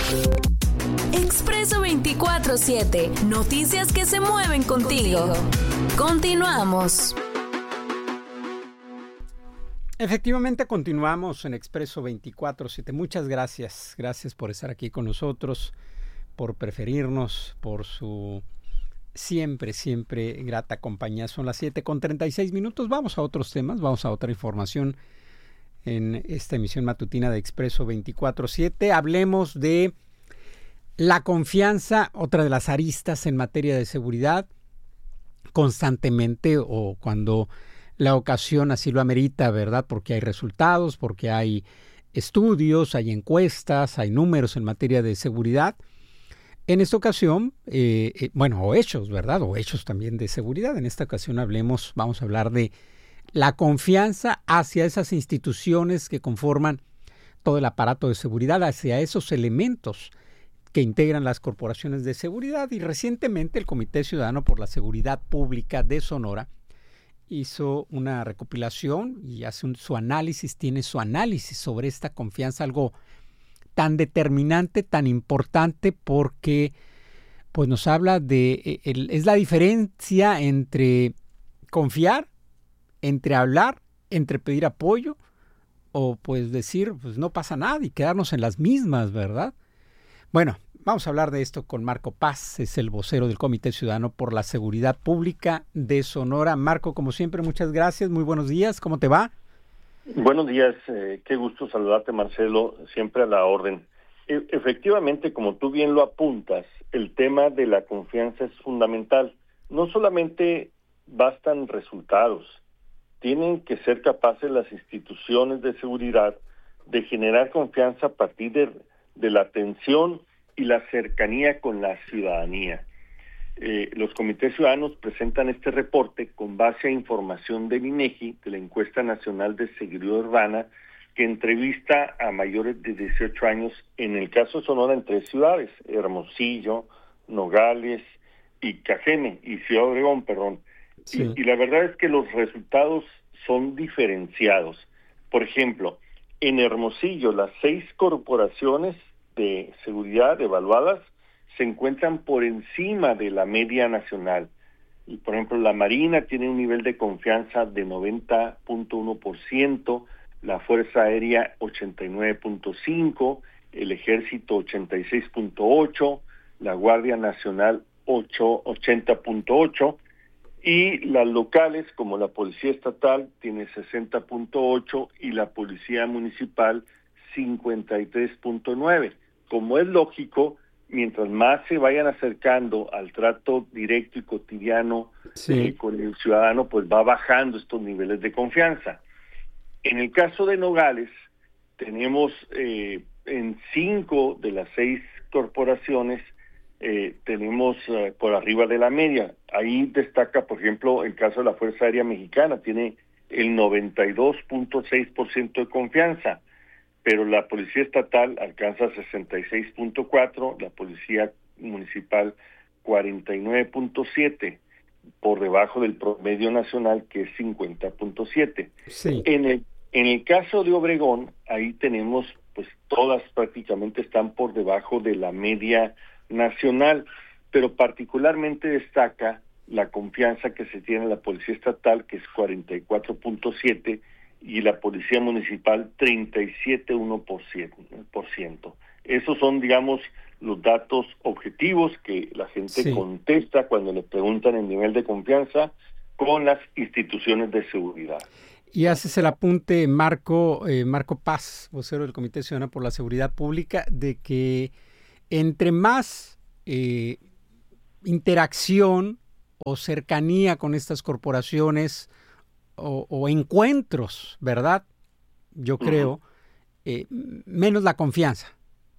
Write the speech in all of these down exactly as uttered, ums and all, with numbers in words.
Expreso veinticuatro siete. Noticias que se mueven contigo. Continuamos. Efectivamente, continuamos en Expreso veinticuatro siete. Muchas gracias. Gracias por estar aquí con nosotros, por preferirnos, por su siempre, siempre grata compañía. Son las siete con treinta y seis minutos. Vamos a otros temas, vamos a otra información en esta emisión matutina de Expreso veinticuatro siete. Hablemos de la confianza, otra de las aristas en materia de seguridad. Constantemente, o cuando la ocasión así lo amerita, ¿verdad? Porque hay resultados, porque hay estudios, hay encuestas, hay números en materia de seguridad. En esta ocasión, eh, eh, bueno, o hechos, ¿verdad? O hechos también de seguridad. En esta ocasión hablemos, vamos a hablar de la confianza hacia esas instituciones que conforman todo el aparato de seguridad, hacia esos elementos que integran las corporaciones de seguridad. Y recientemente el Comité Ciudadano por la Seguridad Pública de Sonora hizo una recopilación y hace un, su análisis, tiene su análisis sobre esta confianza, algo tan determinante, tan importante, porque pues nos habla de, el, es la diferencia entre confiar, entre hablar, entre pedir apoyo, o pues decir, pues no pasa nada y quedarnos en las mismas, ¿verdad? Bueno, vamos a hablar de esto con Marco Paz, es el vocero del Comité Ciudadano por la Seguridad Pública de Sonora. Marco, como siempre, muchas gracias, muy buenos días, ¿cómo te va? Buenos días, eh, qué gusto saludarte, Marcelo, siempre a la orden. E- efectivamente, como tú bien lo apuntas, el tema de la confianza es fundamental. No solamente bastan resultados, tienen que ser capaces las instituciones de seguridad de generar confianza a partir de de la atención y la cercanía con la ciudadanía. Eh, los comités ciudadanos presentan este reporte con base a información del INEGI, de la Encuesta Nacional de Seguridad Urbana, que entrevista a mayores de dieciocho años, en el caso de Sonora, en tres ciudades, Hermosillo, Nogales y Cajeme, y Ciudad Obregón, perdón. Sí. Y, y la verdad es que los resultados son diferenciados. Por ejemplo, en Hermosillo, las seis corporaciones de seguridad evaluadas se encuentran por encima de la media nacional. Y por ejemplo, la Marina tiene un nivel de confianza de noventa punto uno por ciento, la Fuerza Aérea ochenta y nueve punto cinco por ciento, el Ejército ochenta y seis punto ocho por ciento, la Guardia Nacional ochenta punto ocho por ciento, y las locales, como la Policía Estatal, tiene sesenta punto ocho por ciento y la Policía Municipal cincuenta y tres punto nueve por ciento. Como es lógico, mientras más se vayan acercando al trato directo y cotidiano sí. eh, con el ciudadano, pues va bajando estos niveles de confianza. En el caso de Nogales, tenemos eh, en cinco de las seis corporaciones, eh, tenemos eh, por arriba de la media. Ahí destaca, por ejemplo, el caso de la Fuerza Aérea Mexicana, tiene el noventa y dos punto seis por ciento de confianza. Pero la Policía Estatal alcanza sesenta y seis punto cuatro, la Policía Municipal cuarenta y nueve punto siete, por debajo del promedio nacional, que es cincuenta punto siete. Sí. En el, en el caso de Obregón, ahí tenemos, pues todas prácticamente están por debajo de la media nacional, pero particularmente destaca la confianza que se tiene en la Policía Estatal, que es cuarenta y cuatro punto siete, y la Policía Municipal treinta y siete punto uno por ciento. Esos son, digamos, los datos objetivos que la gente sí. contesta cuando le preguntan el nivel de confianza con las instituciones de seguridad. Y haces el apunte, Marco, eh, Marco Paz, vocero del Comité Ciudadano por la Seguridad Pública, de que entre más eh, interacción o cercanía con estas corporaciones, O, o encuentros, ¿verdad? Yo creo, uh-huh. eh, menos la confianza.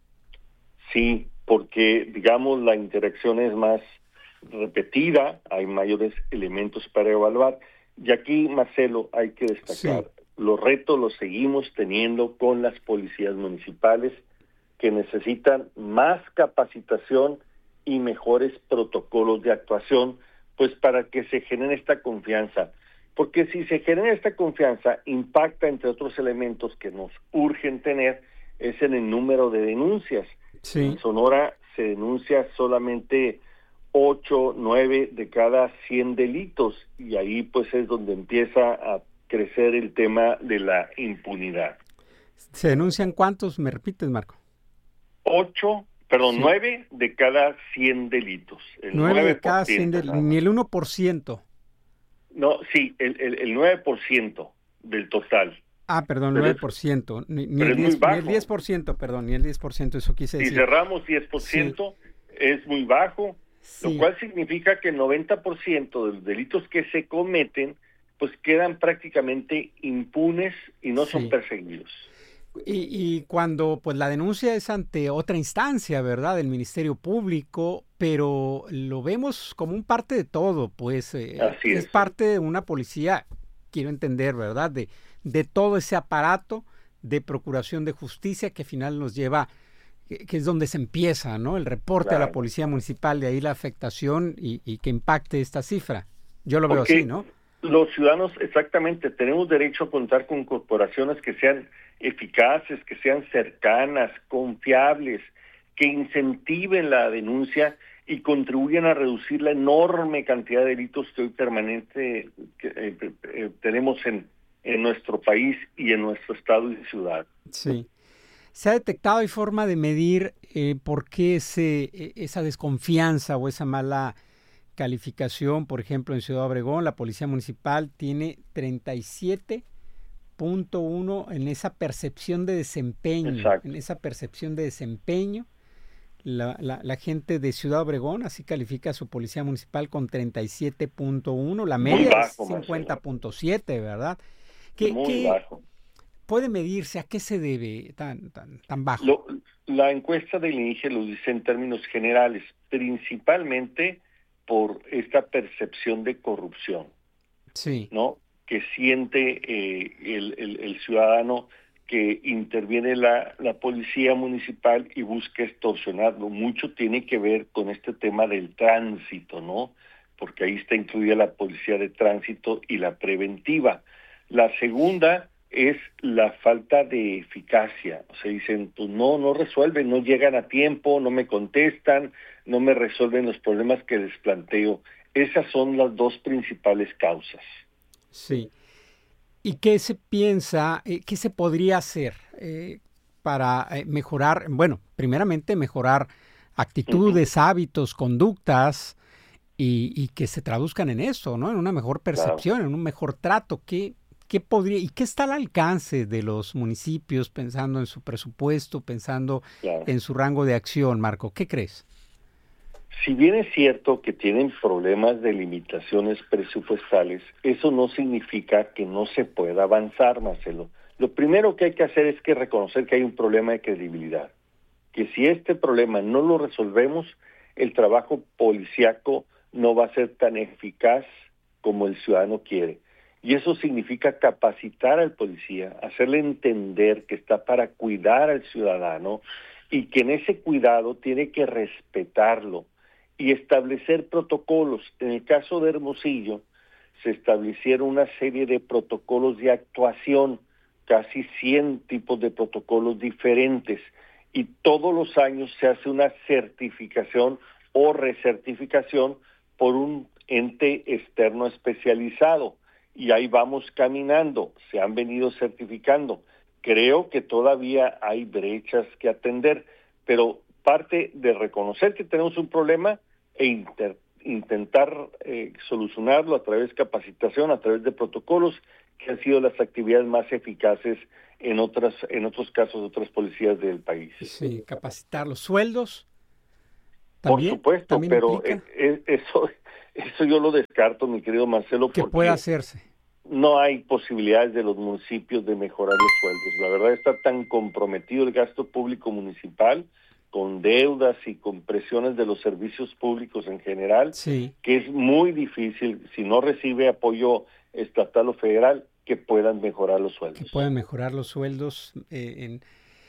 Sí, porque, digamos, la interacción es más repetida, hay mayores elementos para evaluar. Y aquí, Marcelo, hay que destacar, sí. los retos los seguimos teniendo con las policías municipales, que necesitan más capacitación y mejores protocolos de actuación, pues para que se genere esta confianza. Porque si se genera esta confianza, impacta, entre otros elementos que nos urgen tener, es en el número de denuncias. Sí. En Sonora se denuncia solamente ocho, nueve de cada cien delitos, y ahí pues es donde empieza a crecer el tema de la impunidad. ¿Se denuncian cuántos? ¿Me repites, Marco? Ocho, perdón, Sí. nueve de cada cien delitos. El Nueve de cada cien, nueve por ciento, del, ni el uno por ciento. No, sí, el, el, el nueve por ciento del total. Ah, perdón, Pero nueve es, por ciento. Ni, ni, pero el es muy diez, ni el bajo. diez por ciento, perdón, ni el diez por ciento, eso quise Si decir. cerramos diez por ciento, Sí. es muy bajo, Sí. lo cual significa que el noventa por ciento de los delitos que se cometen pues quedan prácticamente impunes y no Sí. son perseguidos. Y, y cuando pues la denuncia es ante otra instancia, ¿verdad? Del Ministerio Público, pero lo vemos como un parte de todo, pues eh, Así es es. parte de una policía, quiero entender, ¿verdad? De, de todo ese aparato de procuración de justicia que al final nos lleva, que, que es donde se empieza, ¿no? El reporte Claro. a la Policía Municipal, de ahí la afectación y, y que impacte esta cifra. Yo lo veo Porque así, ¿no? los ciudadanos, exactamente, tenemos derecho a contar con corporaciones que sean eficaces, que sean cercanas, confiables, que incentiven la denuncia y contribuyan a reducir la enorme cantidad de delitos que hoy permanente que, eh, eh, tenemos en, en nuestro país y en nuestro estado y ciudad. Sí. ¿Se ha detectado y forma de medir eh, por qué ese, esa desconfianza o esa mala calificación? Por ejemplo, en Ciudad Obregón, la Policía Municipal tiene treinta y siete punto uno en esa percepción de desempeño. Exacto. En esa percepción de desempeño, la, la, la gente de Ciudad Obregón así califica a su Policía Municipal con treinta y siete punto uno. La Muy media bajo, es cincuenta punto siete, ¿verdad? ¿Qué, Muy qué bajo. puede medirse? ¿A qué se debe tan, tan, tan bajo? Lo, la encuesta del INEGI lo dice en términos generales, principalmente por esta percepción de corrupción, Sí. ¿no? Que siente eh, el, el, el ciudadano que interviene la, la policía municipal y busca extorsionarlo. Mucho tiene que ver con este tema del tránsito, ¿no? Porque ahí está incluida la policía de tránsito y la preventiva. La segunda es la falta de eficacia. O sea, dicen, pues no, no resuelven, no llegan a tiempo, no me contestan, no me resuelven los problemas que les planteo. Esas son las dos principales causas. Sí. ¿Y qué se piensa, eh, qué se podría hacer eh, para eh, mejorar, bueno, primeramente mejorar actitudes, uh-huh. hábitos, conductas y, y que se traduzcan en eso, ¿no? En una mejor percepción, claro. en un mejor trato. ¿Qué, qué podría y qué está al alcance de los municipios pensando en su presupuesto, pensando claro. en su rango de acción, Marco? ¿Qué crees? Si bien es cierto que tienen problemas de limitaciones presupuestales, eso no significa que no se pueda avanzar, Marcelo. Lo primero que hay que hacer es que reconocer que hay un problema de credibilidad, que si este problema no lo resolvemos, el trabajo policíaco no va a ser tan eficaz como el ciudadano quiere. Y eso significa capacitar al policía, hacerle entender que está para cuidar al ciudadano y que en ese cuidado tiene que respetarlo y establecer protocolos. En el caso de Hermosillo, se establecieron una serie de protocolos de actuación, casi cien tipos de protocolos diferentes, y todos los años se hace una certificación o recertificación por un ente externo especializado, y ahí vamos caminando, se han venido certificando. Creo que todavía hay brechas que atender, pero parte de reconocer que tenemos un problema e inter, intentar eh, solucionarlo a través de capacitación, a través de protocolos, que han sido las actividades más eficaces en otras en otros casos de otras policías del país. Sí, capacitar los sueldos. ¿También? Por supuesto, ¿también pero eh, eh, eso eso yo lo descarto, mi querido Marcelo. Que puede hacerse. No hay posibilidades de los municipios de mejorar los sueldos. La verdad está tan comprometido el gasto público municipal con deudas y con presiones de los servicios públicos en general, sí. que es muy difícil, si no recibe apoyo estatal o federal, que puedan mejorar los sueldos. Que puedan mejorar los sueldos eh, en,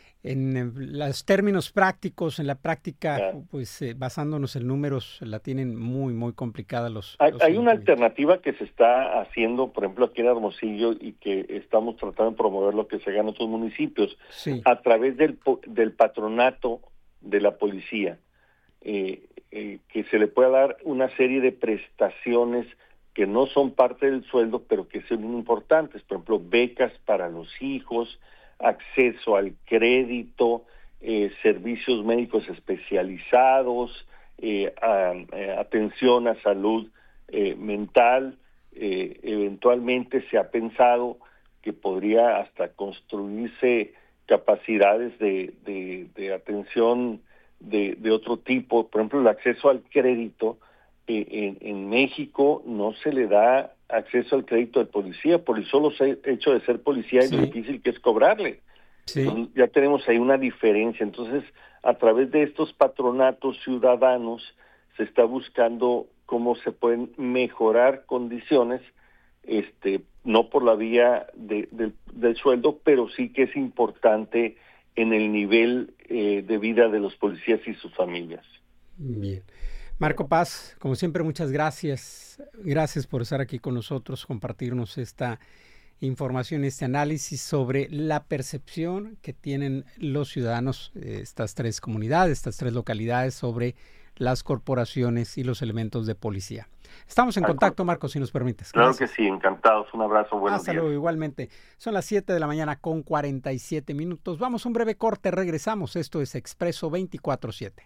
en los términos prácticos, en la práctica, claro. pues eh, basándonos en números, la tienen muy, muy complicada los Hay, los hay una alternativa que se está haciendo, por ejemplo, aquí en Hermosillo, y que estamos tratando de promover lo que se haga en otros municipios, sí. a través del, del patronato de la policía, eh, eh, que se le pueda dar una serie de prestaciones que no son parte del sueldo, pero que son importantes, por ejemplo, becas para los hijos, acceso al crédito, eh, servicios médicos especializados, eh, a, a, atención a salud eh, mental. Eh, eventualmente se ha pensado que podría hasta construirse capacidades de, de, de atención de, de otro tipo, por ejemplo, el acceso al crédito. Eh, en, en México no se le da acceso al crédito de policía por el solo hecho de ser policía, sí. Y lo difícil que es cobrarle. Sí. Entonces, ya tenemos ahí una diferencia. Entonces, a través de estos patronatos ciudadanos se está buscando cómo se pueden mejorar condiciones, este, no por la vía de, de, del sueldo, pero sí que es importante en el nivel eh, de vida de los policías y sus familias. Bien. Marco Paz, como siempre, muchas gracias. Gracias por estar aquí con nosotros, compartirnos esta información, este análisis sobre la percepción que tienen los ciudadanos, eh, estas tres comunidades, estas tres localidades, sobre las corporaciones y los elementos de policía. Estamos en contacto, Marco, si nos permites. Claro que sí, encantados. Un abrazo, buenos Hasta días. luego, igualmente. Son las siete de la mañana con cuarenta y siete minutos. Vamos a un breve corte, regresamos. Esto es Expreso veinticuatro siete.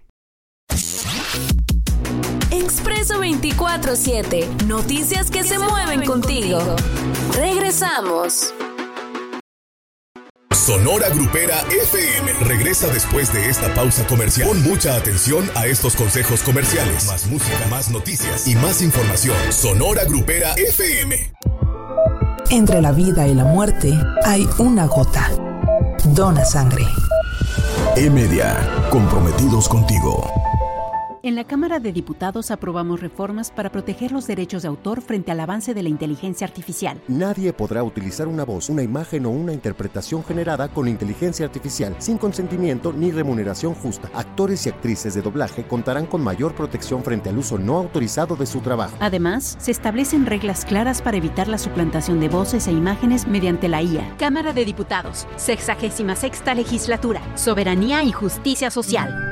Expreso veinticuatro siete. Noticias que, que se, se mueven contigo. contigo. Regresamos. Sonora Grupera F M regresa después de esta pausa comercial. Pon mucha atención a estos consejos comerciales. Más música, más noticias y más información. Sonora Grupera F M. Entre la vida y la muerte hay una gota. Dona sangre. E-Media, comprometidos contigo. En la Cámara de Diputados aprobamos reformas para proteger los derechos de autor frente al avance de la inteligencia artificial. Nadie podrá utilizar una voz, una imagen o una interpretación generada con inteligencia artificial sin consentimiento ni remuneración justa. Actores y actrices de doblaje contarán con mayor protección frente al uso no autorizado de su trabajo. Además, se establecen reglas claras para evitar la suplantación de voces e imágenes mediante la I A. Cámara de Diputados, sexagésima sexta legislatura, soberanía y justicia social.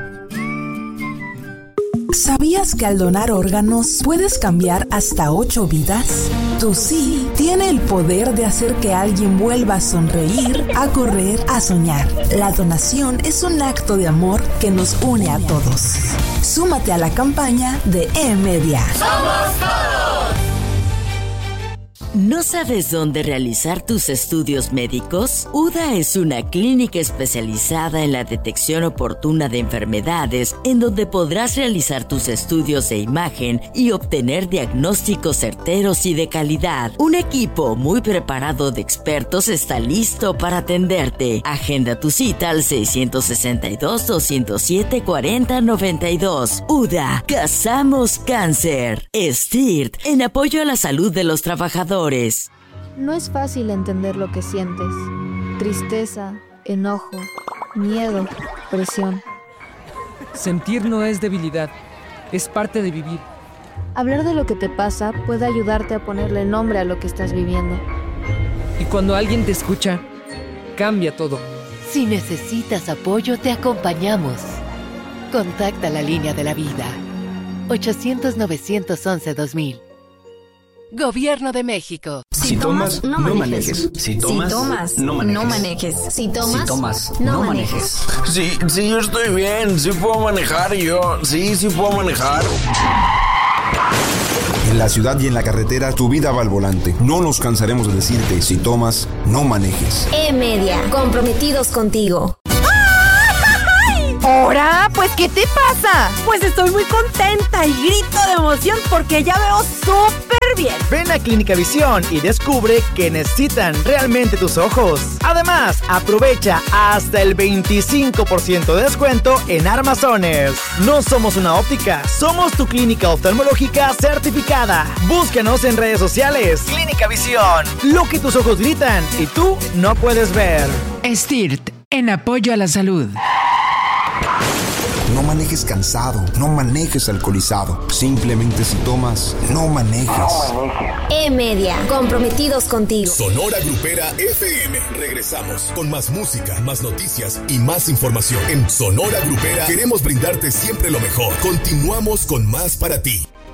¿Sabías que al donar órganos puedes cambiar hasta ocho vidas? Tu sí tiene el poder de hacer que alguien vuelva a sonreír, a correr, a soñar. La donación es un acto de amor que nos une a todos. Súmate a la campaña de E-Media. ¡Somos todos! ¿No sabes dónde realizar tus estudios médicos? U D A es una clínica especializada en la detección oportuna de enfermedades, en donde podrás realizar tus estudios de imagen y obtener diagnósticos certeros y de calidad. Un equipo muy preparado de expertos está listo para atenderte. Agenda tu cita al seiscientos sesenta y dos, doscientos siete, cuarenta, noventa y dos. U D A, cazamos cáncer. S T I R T, en apoyo a la salud de los trabajadores. No es fácil entender lo que sientes. Tristeza, enojo, miedo, presión. Sentir no es debilidad, es parte de vivir. Hablar de lo que te pasa puede ayudarte a ponerle nombre a lo que estás viviendo. Y cuando alguien te escucha, cambia todo. Si necesitas apoyo, te acompañamos. Contacta la línea de la vida. ochocientos, novecientos once, dos mil. Gobierno de México. Si, si tomas, tomas, no manejes. Si tomas, si tomas no manejes. No manejes. Si tomas, si tomas no, no manejes. Sí, sí, yo estoy bien. Sí puedo manejar yo. Sí, sí puedo manejar. En la ciudad y en la carretera, tu vida va al volante. No nos cansaremos de decirte, si tomas, no manejes. E-Media, comprometidos contigo. ¿Ahora? Pues, ¿qué te pasa? Pues estoy muy contenta y grito de emoción porque ya veo súper bien. Ven a Clínica Visión y descubre que necesitan realmente tus ojos. Además, aprovecha hasta el veinticinco por ciento de descuento en armazones. No somos una óptica, somos tu clínica oftalmológica certificada. Búscanos en redes sociales. Clínica Visión, lo que tus ojos gritan y tú no puedes ver. S T I R T, en apoyo a la salud. No manejes cansado, no manejes alcoholizado. Simplemente si tomas, no manejes. No manejes. E-Media, comprometidos contigo. Sonora Grupera F M. Regresamos con más música, más noticias y más información. En Sonora Grupera queremos brindarte siempre lo mejor. Continuamos con más para ti.